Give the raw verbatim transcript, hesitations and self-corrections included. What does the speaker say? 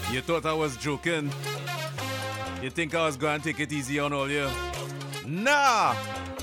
You thought I was joking? You think I was going to take it easy on all you? Nah!